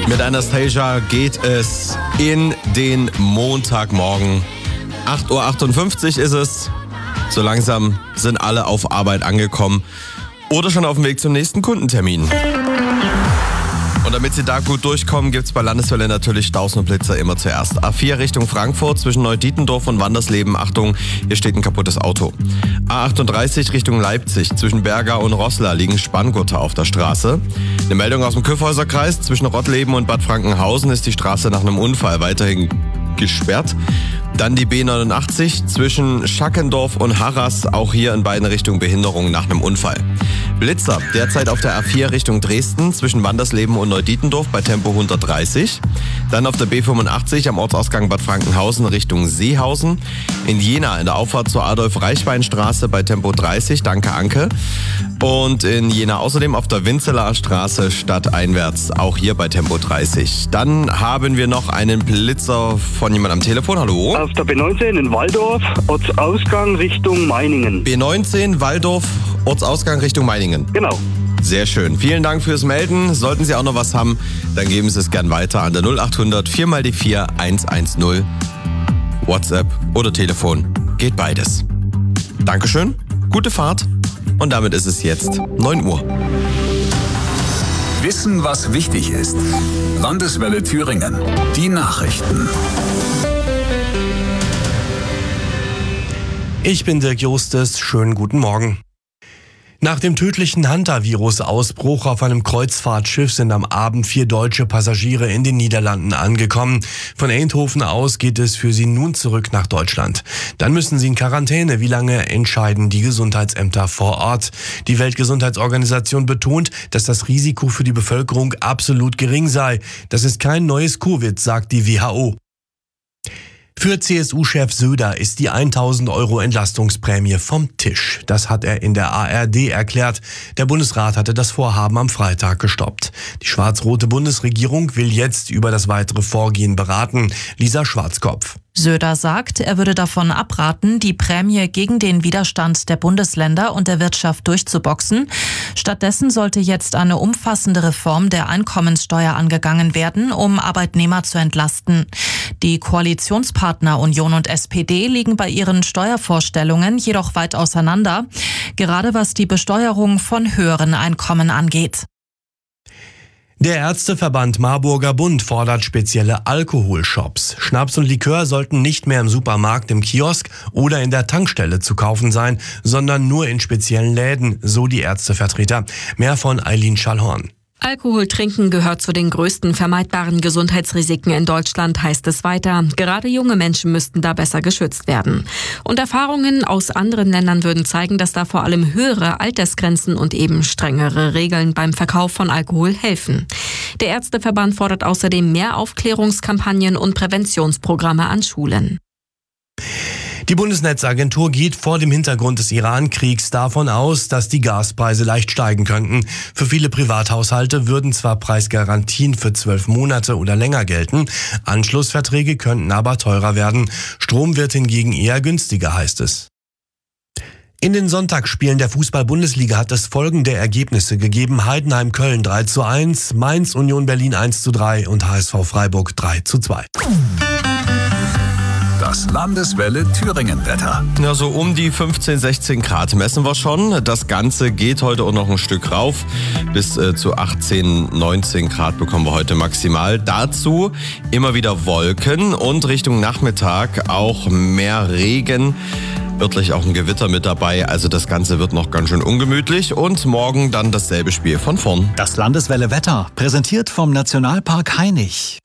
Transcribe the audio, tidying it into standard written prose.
Mit Anastasia geht es in den Montagmorgen. 8.58 Uhr ist es. So langsam sind alle auf Arbeit angekommen oder schon auf dem Weg zum nächsten Kundentermin. Und damit Sie da gut durchkommen, gibt es bei Landeswelle natürlich Staus und Blitzer immer zuerst. A4 Richtung Frankfurt zwischen Neudietendorf und Wandersleben. Achtung, hier steht ein kaputtes Auto. A38 Richtung Leipzig zwischen Bergau und Roßla liegen Spanngurte auf der Straße. Eine Meldung aus dem Kyffhäuserkreis. Zwischen Rottleben und Bad Frankenhausen ist die Straße nach einem Unfall weiterhin gesperrt. Dann die B89 zwischen Schackendorf und Harras, auch hier in beiden Richtungen Behinderung nach einem Unfall. Blitzer, derzeit auf der A4 Richtung Dresden zwischen Wandersleben und Neudietendorf bei Tempo 130. Dann auf der B85 am Ortsausgang Bad Frankenhausen Richtung Seehausen. In Jena in der Auffahrt zur Adolf-Reichwein-Straße bei Tempo 30, danke Anke. Und in Jena außerdem auf der Winzelaer Straße stadteinwärts, auch hier bei Tempo 30. Dann haben wir noch einen Blitzer von jemandem am Telefon, hallo? Auf der B19 in Walldorf, Ortsausgang Richtung Meiningen. B19 Walldorf, Ortsausgang Richtung Meiningen. Genau. Sehr schön. Vielen Dank fürs Melden. Sollten Sie auch noch was haben, dann geben Sie es gern weiter an der 0800 4x4 110. WhatsApp oder Telefon. Geht beides. Dankeschön, gute Fahrt und damit ist es jetzt 9 Uhr. Wissen, was wichtig ist. Landeswelle Thüringen. Die Nachrichten. Ich bin Dirk Justes. Schönen guten Morgen. Nach dem tödlichen Hantavirus-Ausbruch auf einem Kreuzfahrtschiff sind am Abend 4 deutsche Passagiere in den Niederlanden angekommen. Von Eindhoven aus geht es für sie nun zurück nach Deutschland. Dann müssen sie in Quarantäne. Wie lange, entscheiden die Gesundheitsämter vor Ort. Die Weltgesundheitsorganisation betont, dass das Risiko für die Bevölkerung absolut gering sei. Das ist kein neues Covid, sagt die WHO. Für CSU-Chef Söder ist die 1.000 € Entlastungsprämie vom Tisch. Das hat er in der ARD erklärt. Der Bundesrat hatte das Vorhaben am Freitag gestoppt. Die schwarz-rote Bundesregierung will jetzt über das weitere Vorgehen beraten. Lisa Schwarzkopf. Söder sagt, er würde davon abraten, die Prämie gegen den Widerstand der Bundesländer und der Wirtschaft durchzuboxen. Stattdessen sollte jetzt eine umfassende Reform der Einkommenssteuer angegangen werden, um Arbeitnehmer zu entlasten. Die Koalitionspartner Union und SPD liegen bei ihren Steuervorstellungen jedoch weit auseinander, gerade was die Besteuerung von höheren Einkommen angeht. Der Ärzteverband Marburger Bund fordert spezielle Alkoholshops. Schnaps und Likör sollten nicht mehr im Supermarkt, im Kiosk oder in der Tankstelle zu kaufen sein, sondern nur in speziellen Läden, so die Ärztevertreter. Mehr von Eileen Schallhorn. Alkohol trinken gehört zu den größten vermeidbaren Gesundheitsrisiken in Deutschland, heißt es weiter. Gerade junge Menschen müssten da besser geschützt werden. Und Erfahrungen aus anderen Ländern würden zeigen, dass da vor allem höhere Altersgrenzen und eben strengere Regeln beim Verkauf von Alkohol helfen. Der Ärzteverband fordert außerdem mehr Aufklärungskampagnen und Präventionsprogramme an Schulen. Die Bundesnetzagentur geht vor dem Hintergrund des Iran-Kriegs davon aus, dass die Gaspreise leicht steigen könnten. Für viele Privathaushalte würden zwar Preisgarantien für 12 Monate oder länger gelten, Anschlussverträge könnten aber teurer werden. Strom wird hingegen eher günstiger, heißt es. In den Sonntagsspielen der Fußball-Bundesliga hat es folgende Ergebnisse gegeben. Heidenheim-Köln 3:1, Mainz Union Berlin 1:3 und HSV Freiburg 3:2. Das Landeswelle Thüringen-Wetter. Ja, so um die 15, 16 Grad messen wir schon. Das Ganze geht heute auch noch ein Stück rauf. Bis zu 18, 19 Grad bekommen wir heute maximal. Dazu immer wieder Wolken und Richtung Nachmittag auch mehr Regen. Örtlich auch ein Gewitter mit dabei. Also das Ganze wird noch ganz schön ungemütlich. Und morgen dann dasselbe Spiel von vorn. Das Landeswelle Wetter, präsentiert vom Nationalpark Hainich.